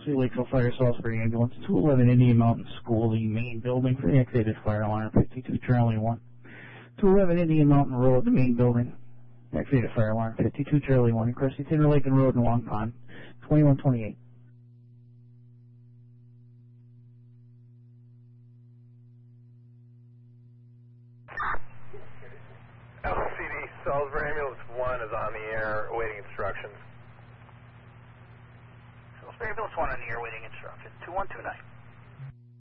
City Lakeville Fire Salisbury Ambulance, 211 Indian Mountain School, the main building for the activated fire alarm, 52 Charlie 1. 211 Indian Mountain Road, the main building, activated fire alarm, 52 Charlie 1, across the Tinder Lake and Road in Long Pond, 2128. LCD Salisbury Ambulance 1 is on the air, awaiting instructions. Salisbury Ambulance 1 on the air, waiting instructions. 2129.